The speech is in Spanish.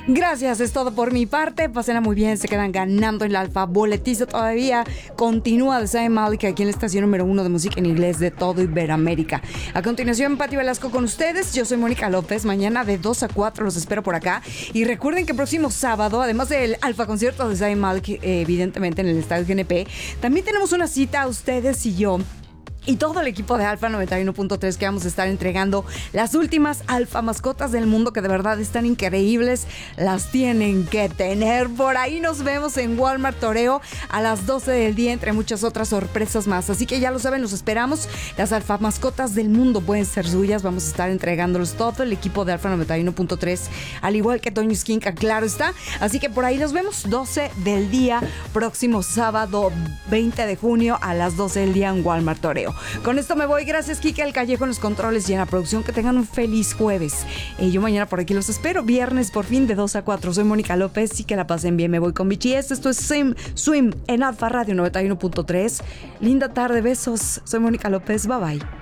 Gracias, es todo por mi parte. Pásenla muy bien, se quedan ganando el alfa. Boletizo todavía continúa de Zayn Malik aquí en la estación número 1 de música en inglés de todo Iberoamérica. A continuación, Pati Velasco con ustedes. Yo soy Mónica López. Mañana de 2 a 4 los espero por acá. Y recuerden que el próximo sábado, además del alfa concierto de Zayn Malik, evidentemente en el Estadio GNP, también tenemos una cita, ustedes y yo, y todo el equipo de Alfa 91.3, que vamos a estar entregando las últimas Alfa mascotas del mundo, que de verdad están increíbles. Las tienen que tener. Por ahí nos vemos en Walmart Toreo a las 12 del día, entre muchas otras sorpresas más. Así que ya lo saben, los esperamos. Las Alfa mascotas del mundo pueden ser suyas. Vamos a estar entregándolos todo el equipo de Alfa 91.3, al igual que Toño Esquinca, claro está. Así que por ahí los vemos 12 del día, próximo sábado 20 de junio a las 12 del día en Walmart Toreo. Con esto me voy. Gracias, Kike Alcallejo en los controles y en la producción. Que tengan un feliz jueves. Yo mañana por aquí los espero. Viernes por fin de 2 a 4. Soy Mónica López y que la pasen bien. Me voy con BTS. Esto es Swim en Alfa Radio 91.3. Linda tarde. Besos. Soy Mónica López. Bye bye.